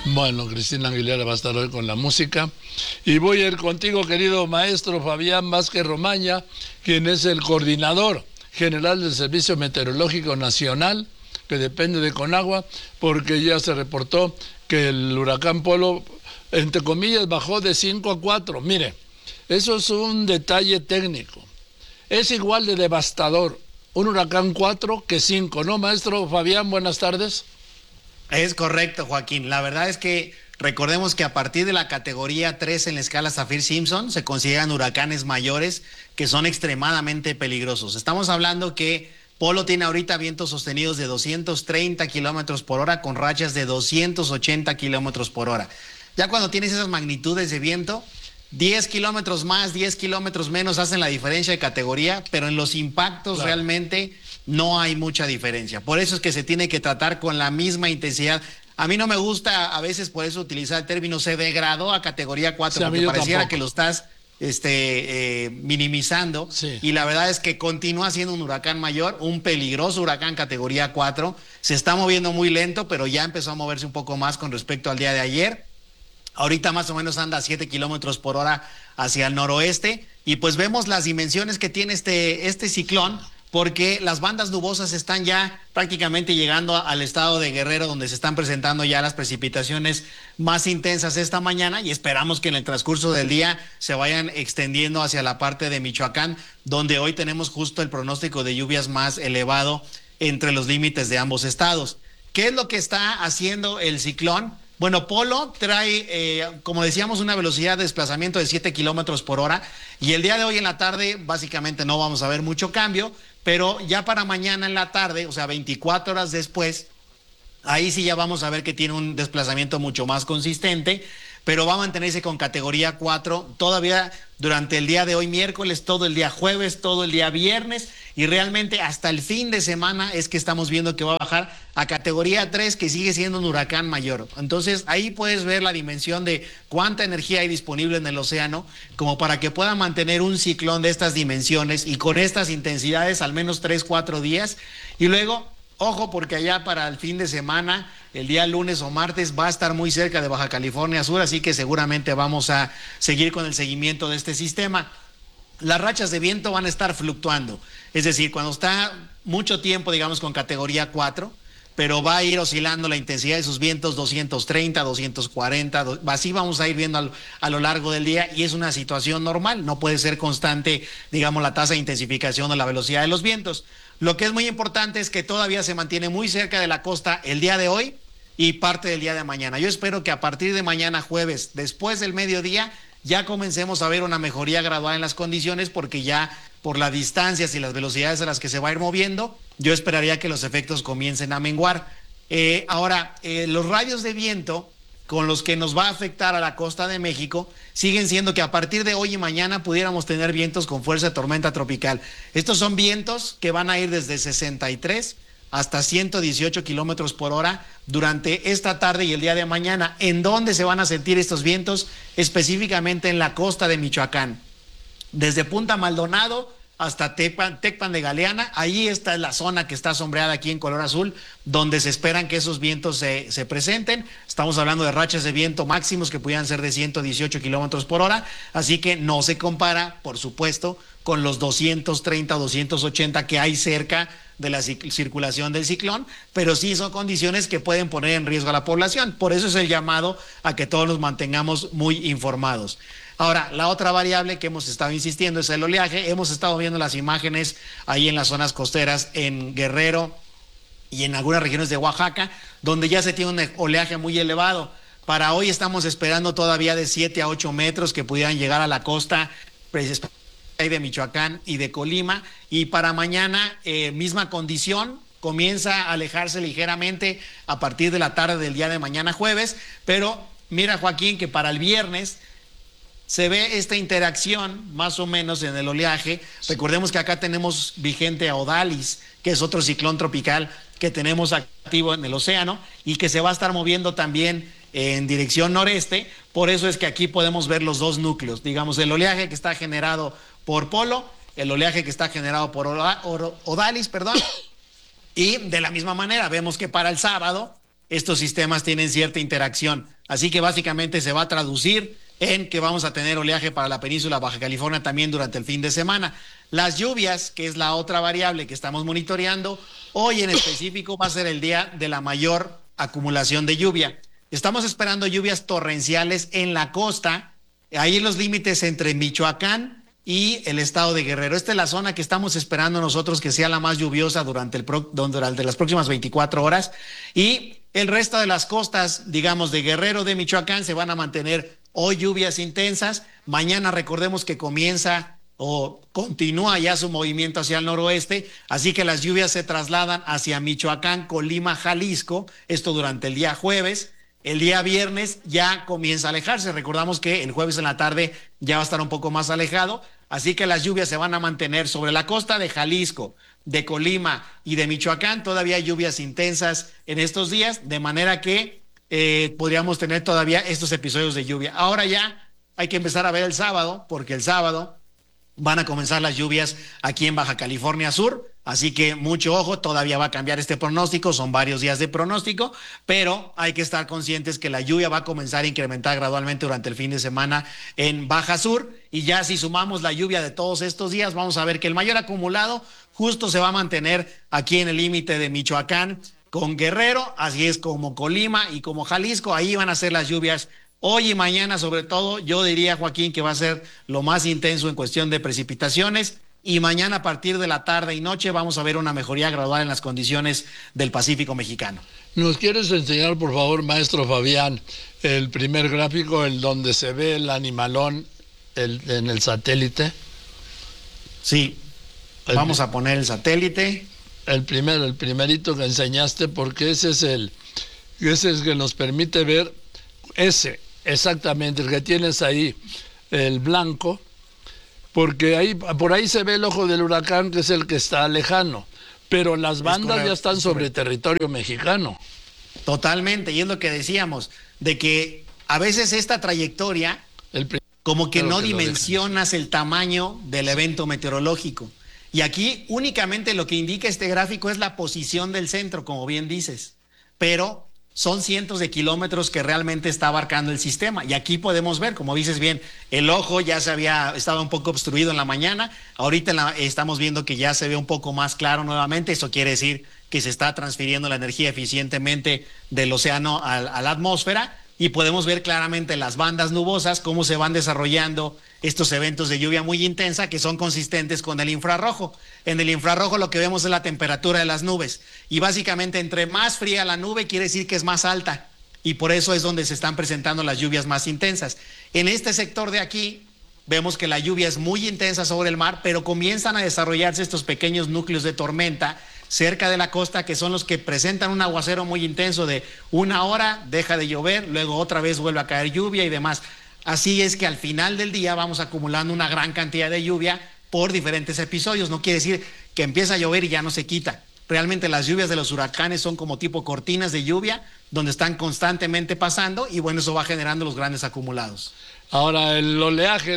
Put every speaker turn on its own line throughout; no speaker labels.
Bueno, Cristina Aguilera va a estar hoy con la música. Y voy a ir contigo, querido maestro Fabián Vázquez Romaña, quien es el coordinador general del Servicio Meteorológico Nacional, que depende de Conagua, porque ya se reportó que el huracán Polo, entre comillas, bajó de 5 a 4. Mire, eso es un detalle técnico. Es igual de devastador un huracán 4 que 5, ¿no, maestro Fabián? Buenas tardes.
Es correcto, Joaquín. La verdad es que recordemos que a partir de la categoría 3 en la escala Saffir-Simpson se consideran huracanes mayores que son extremadamente peligrosos. Estamos hablando que Polo tiene ahorita vientos sostenidos de 230 kilómetros por hora con rachas de 280 kilómetros por hora. Ya cuando tienes esas magnitudes de viento, 10 kilómetros más, 10 kilómetros menos hacen la diferencia de categoría, pero en los impactos realmente no hay mucha diferencia. Por eso es que se tiene que tratar con la misma intensidad. A mí no me gusta a veces por eso utilizar el término se degradó a categoría 4, sí, porque pareciera que lo estás minimizando. Sí. Y la verdad es que continúa siendo un huracán mayor, un peligroso huracán categoría 4. Se está moviendo muy lento, pero ya empezó a moverse un poco más con respecto al día de ayer. Ahorita más o menos anda a 7 kilómetros por hora hacia el noroeste. Y pues vemos las dimensiones que tiene este ciclón, porque las bandas nubosas están ya prácticamente llegando al estado de Guerrero, donde se están presentando ya las precipitaciones más intensas esta mañana, y esperamos que en el transcurso del día se vayan extendiendo hacia la parte de Michoacán, donde hoy tenemos justo el pronóstico de lluvias más elevado entre los límites de ambos estados. ¿Qué es lo que está haciendo el ciclón? Bueno, Polo trae, como decíamos, una velocidad de desplazamiento de 7 kilómetros por hora, y el día de hoy en la tarde básicamente no vamos a ver mucho cambio, pero ya para mañana en la tarde, o sea, 24 horas después, ahí sí ya vamos a ver que tiene un desplazamiento mucho más consistente, pero va a mantenerse con categoría 4 todavía durante el día de hoy, miércoles, todo el día jueves, todo el día viernes, y realmente hasta el fin de semana es que estamos viendo que va a bajar a categoría 3, que sigue siendo un huracán mayor. Entonces ahí puedes ver la dimensión de cuánta energía hay disponible en el océano como para que pueda mantener un ciclón de estas dimensiones y con estas intensidades al menos 3, 4 días. Y luego, ojo, porque allá para el fin de semana, el día lunes o martes, va a estar muy cerca de Baja California Sur, así que seguramente vamos a seguir con el seguimiento de este sistema. Las rachas de viento van a estar fluctuando, es decir, cuando está mucho tiempo, digamos, con categoría 4, pero va a ir oscilando la intensidad de sus vientos 230, 240, así vamos a ir viendo a lo largo del día, y es una situación normal, no puede ser constante, digamos, la tasa de intensificación o la velocidad de los vientos. Lo que es muy importante es que todavía se mantiene muy cerca de la costa el día de hoy y parte del día de mañana. Yo espero que a partir de mañana jueves, después del mediodía, ya comencemos a ver una mejoría gradual en las condiciones, porque ya por las distancias y las velocidades a las que se va a ir moviendo, yo esperaría que los efectos comiencen a menguar. Ahora, los radios de viento con los que nos va a afectar a la costa de México siguen siendo que a partir de hoy y mañana pudiéramos tener vientos con fuerza de tormenta tropical. Estos son vientos que van a ir desde 63 hasta 118 kilómetros por hora durante esta tarde y el día de mañana. ¿En dónde se van a sentir estos vientos? Específicamente en la costa de Michoacán, desde Punta Maldonado hasta Tecpan de Galeana. Ahí está la zona que está sombreada aquí en color azul, donde se esperan que esos vientos se presenten. Estamos hablando de rachas de viento máximos que pudieran ser de 118 kilómetros por hora, así que no se compara, por supuesto, con los 230 o 280 que hay cerca de la circulación del ciclón, pero sí son condiciones que pueden poner en riesgo a la población. Por eso es el llamado a que todos nos mantengamos muy informados. Ahora, la otra variable que hemos estado insistiendo es el oleaje. Hemos estado viendo las imágenes ahí en las zonas costeras en Guerrero y en algunas regiones de Oaxaca, donde ya se tiene un oleaje muy elevado. Para hoy estamos esperando todavía de 7 a 8 metros que pudieran llegar a la costa de Michoacán y de Colima, y para mañana misma condición, comienza a alejarse ligeramente a partir de la tarde del día de mañana jueves, pero mira, Joaquín, que para el viernes se ve esta interacción más o menos en el oleaje. Recordemos que acá tenemos vigente a Odalis, que es otro ciclón tropical que tenemos activo en el océano y que se va a estar moviendo también en dirección noreste. Por eso es que aquí podemos ver los dos núcleos, digamos, el oleaje que está generado por Polo, el oleaje que está generado por Odalis, perdón, y de la misma manera vemos que para el sábado estos sistemas tienen cierta interacción. Así que básicamente se va a traducir en que vamos a tener oleaje para la península Baja California también durante el fin de semana. Las lluvias, que es la otra variable que estamos monitoreando, hoy en específico va a ser el día de la mayor acumulación de lluvia. Estamos esperando lluvias torrenciales en la costa, ahí en los límites entre Michoacán y el estado de Guerrero. Esta es la zona que estamos esperando nosotros que sea la más lluviosa durante las próximas 24 horas. Y el resto de las costas, digamos, de Guerrero, de Michoacán, se van a mantener hoy lluvias intensas. Mañana recordemos que comienza o continúa ya su movimiento hacia el noroeste, así que las lluvias se trasladan hacia Michoacán, Colima, Jalisco, esto durante el día jueves. El día viernes ya comienza a alejarse. Recordamos que el jueves en la tarde ya va a estar un poco más alejado, así que las lluvias se van a mantener sobre la costa de Jalisco, de Colima y de Michoacán. Todavía hay lluvias intensas en estos días, de manera que podríamos tener todavía estos episodios de lluvia. Ahora ya hay que empezar a ver el sábado, porque el sábado van a comenzar las lluvias aquí en Baja California Sur, así que mucho ojo, todavía va a cambiar este pronóstico, son varios días de pronóstico, pero hay que estar conscientes que la lluvia va a comenzar a incrementar gradualmente durante el fin de semana en Baja Sur, y ya si sumamos la lluvia de todos estos días, vamos a ver que el mayor acumulado justo se va a mantener aquí en el límite de Michoacán con Guerrero, así es como Colima y como Jalisco, ahí van a ser las lluvias. Hoy y mañana, sobre todo, yo diría, Joaquín, que va a ser lo más intenso en cuestión de precipitaciones. Y mañana, a partir de la tarde y noche, vamos a ver una mejoría gradual en las condiciones del Pacífico mexicano.
¿Nos quieres enseñar, por favor, maestro Fabián, el primer gráfico, el donde se ve el animalón en el satélite?
Sí, vamos a poner el satélite.
El primerito que enseñaste, porque ese es el que nos permite ver exactamente, el que tienes ahí, el blanco, porque ahí, por ahí se ve el ojo del huracán, que es el que está lejano, pero las bandas ya están sobre territorio mexicano.
Totalmente, y es lo que decíamos, de que a veces esta trayectoria, como que no dimensionas el tamaño del evento meteorológico. Y aquí únicamente lo que indica este gráfico es la posición del centro, como bien dices, pero son cientos de kilómetros que realmente está abarcando el sistema. Y aquí podemos ver, como dices bien, el ojo ya estaba un poco obstruido en la mañana. Ahorita estamos viendo que ya se ve un poco más claro nuevamente. Eso quiere decir que se está transfiriendo la energía eficientemente del océano a la atmósfera. Y podemos ver claramente las bandas nubosas, cómo se van desarrollando estos eventos de lluvia muy intensa que son consistentes con el infrarrojo. En el infrarrojo lo que vemos es la temperatura de las nubes y básicamente entre más fría la nube quiere decir que es más alta y por eso es donde se están presentando las lluvias más intensas. En este sector de aquí vemos que la lluvia es muy intensa sobre el mar, pero comienzan a desarrollarse estos pequeños núcleos de tormenta cerca de la costa, que son los que presentan un aguacero muy intenso de una hora, deja de llover, luego otra vez vuelve a caer lluvia y demás. Así es que al final del día vamos acumulando una gran cantidad de lluvia por diferentes episodios. No quiere decir que empieza a llover y ya no se quita. Realmente las lluvias de los huracanes son como tipo cortinas de lluvia, donde están constantemente pasando y bueno, eso va generando los grandes acumulados.
Ahora, el oleaje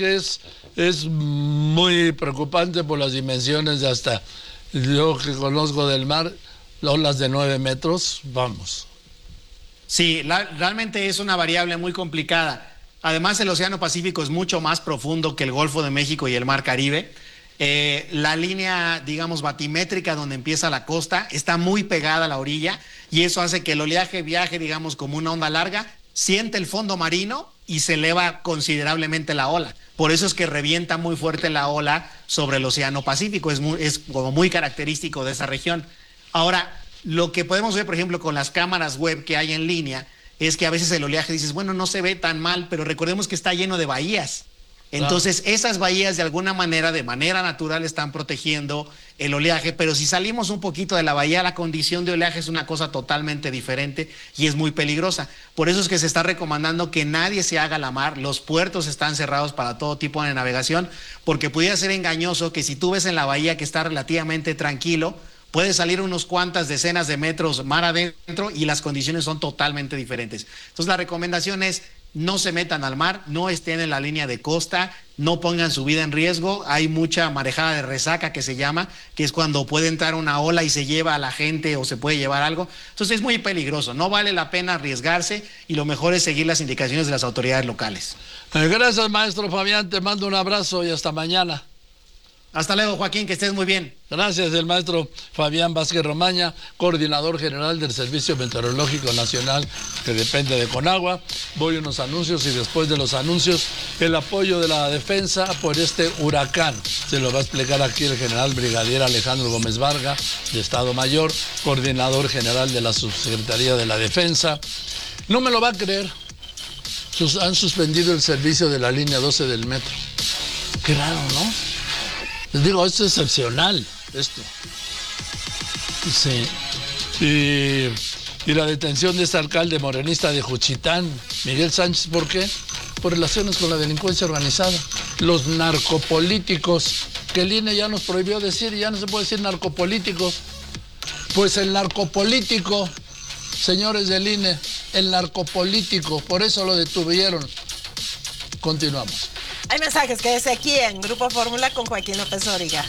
es muy preocupante por las dimensiones de hasta... Yo que conozco del mar, olas de 9 metros, vamos.
Sí, realmente es una variable muy complicada. Además, el Océano Pacífico es mucho más profundo que el Golfo de México y el Mar Caribe. La línea, digamos, batimétrica donde empieza la costa está muy pegada a la orilla y eso hace que el oleaje viaje, digamos, como una onda larga, siente el fondo marino y se eleva considerablemente la ola. Por eso es que revienta muy fuerte la ola sobre el Océano Pacífico, es como muy característico de esa región. Ahora, lo que podemos ver, por ejemplo, con las cámaras web que hay en línea, es que a veces el oleaje dices, bueno, no se ve tan mal, pero recordemos que está lleno de bahías. Entonces, esas bahías de alguna manera, de manera natural, están protegiendo el oleaje, pero si salimos un poquito de la bahía, la condición de oleaje es una cosa totalmente diferente y es muy peligrosa. Por eso es que se está recomendando que nadie se haga a la mar, los puertos están cerrados para todo tipo de navegación, porque pudiera ser engañoso que si tú ves en la bahía que está relativamente tranquilo, puede salir unos cuantas decenas de metros mar adentro y las condiciones son totalmente diferentes. Entonces la recomendación es no se metan al mar, no estén en la línea de costa, no pongan su vida en riesgo. Hay mucha marejada de resaca que se llama, que es cuando puede entrar una ola y se lleva a la gente o se puede llevar algo. Entonces es muy peligroso, no vale la pena arriesgarse y lo mejor es seguir las indicaciones de las autoridades locales.
Gracias, maestro Fabián, te mando un abrazo y hasta mañana.
Hasta luego, Joaquín, que estés muy bien.
Gracias, el maestro Fabián Vázquez Romaña, coordinador general del Servicio Meteorológico Nacional, que depende de Conagua. Voy a unos anuncios y después de los anuncios, el apoyo de la defensa por este huracán. Se lo va a explicar aquí el general brigadier Alejandro Gómez Varga, de Estado Mayor, coordinador general de la Subsecretaría de la Defensa. No me lo va a creer. Han suspendido el servicio de la línea 12 del metro. Qué raro, ¿no? Les digo, esto es excepcional, esto. Sí. Y la detención de este alcalde morenista de Juchitán, Miguel Sánchez, ¿por qué? Por relaciones con la delincuencia organizada. Los narcopolíticos, que el INE ya nos prohibió decir, ya no se puede decir narcopolíticos. Pues el narcopolítico, señores del INE, el narcopolítico, por eso lo detuvieron. Continuamos.
Hay mensajes, quédese aquí en Grupo Fórmula con Joaquín López Dóriga.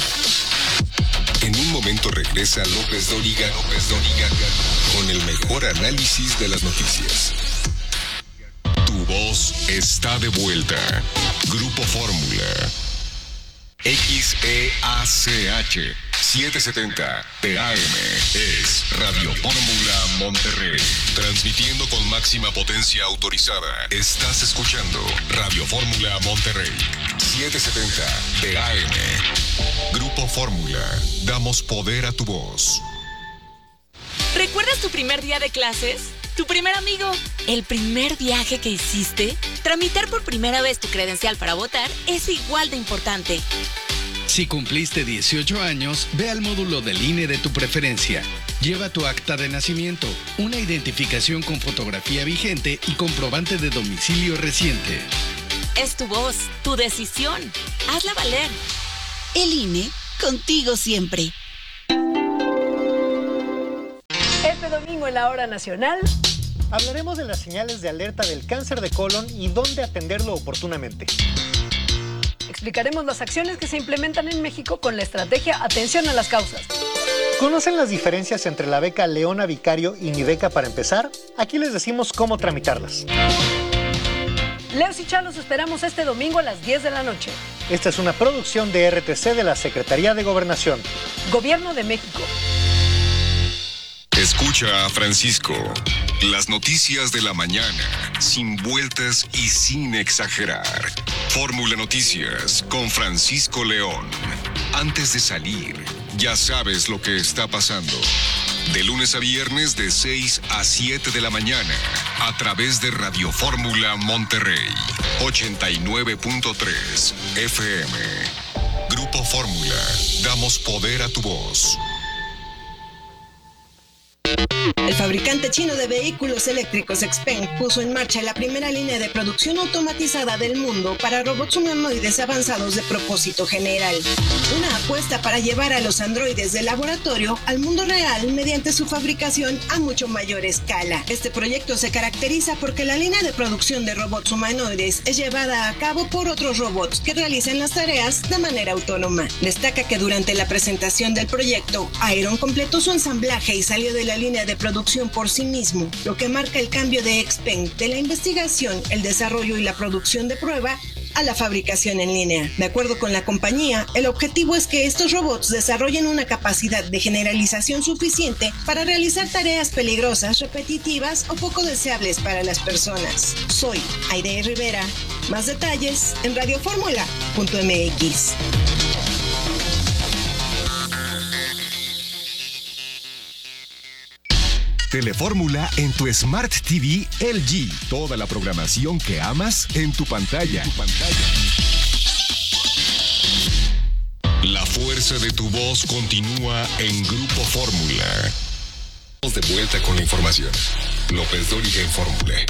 En un momento regresa López Dóriga con el mejor análisis de las noticias. Tu voz está de vuelta. Grupo Fórmula. XEACH 770 TAM es Radio Fórmula Monterrey. Transmitiendo con máxima potencia autorizada. Estás escuchando Radio Fórmula Monterrey 770 TAM. Grupo Fórmula. Damos poder a tu voz.
¿Recuerdas tu primer día de clases? ¿Tu primer amigo? ¿El primer viaje que hiciste? Tramitar por primera vez tu credencial para votar es igual de importante.
Si cumpliste 18 años, ve al módulo del INE de tu preferencia. Lleva tu acta de nacimiento, una identificación con fotografía vigente y comprobante de domicilio reciente.
Es tu voz, tu decisión. Hazla valer.
El INE, contigo siempre.
Este domingo en la Hora Nacional
hablaremos de las señales de alerta del cáncer de colon y dónde atenderlo oportunamente.
Explicaremos las acciones que se implementan en México con la estrategia Atención a las Causas.
¿Conocen las diferencias entre la beca Leona Vicario y Mi Beca para empezar? Aquí les decimos cómo tramitarlas.
Leos y Chá los esperamos este domingo a las 10 de la noche.
Esta es una producción de RTC de la Secretaría de Gobernación.
Gobierno de México.
Escucha a Francisco. Las noticias de la mañana, sin vueltas y sin exagerar. Fórmula Noticias con Francisco León. Antes de salir, ya sabes lo que está pasando. De lunes a viernes de 6 a 7 de la mañana, a través de Radio Fórmula Monterrey, 89.3 FM. Grupo Fórmula, damos poder a tu voz.
El fabricante chino de vehículos eléctricos XPeng puso en marcha la primera línea de producción automatizada del mundo para robots humanoides avanzados de propósito general. Una apuesta para llevar a los androides de laboratorio al mundo real mediante su fabricación a mucho mayor escala. Este proyecto se caracteriza porque la línea de producción de robots humanoides es llevada a cabo por otros robots que realizan las tareas de manera autónoma. Destaca que durante la presentación del proyecto, Iron completó su ensamblaje y salió de la línea de producción por sí mismo, lo que marca el cambio de XPeng de la investigación, el desarrollo y la producción de prueba a la fabricación en línea. De acuerdo con la compañía, el objetivo es que estos robots desarrollen una capacidad de generalización suficiente para realizar tareas peligrosas, repetitivas o poco deseables para las personas. Soy Aide Rivera. Más detalles en radioformula.mx.
Telefórmula en tu Smart TV LG. Toda la programación que amas en tu pantalla. La fuerza de tu voz continúa en Grupo Fórmula. De vuelta con la información. López Dóriga en Fórmula.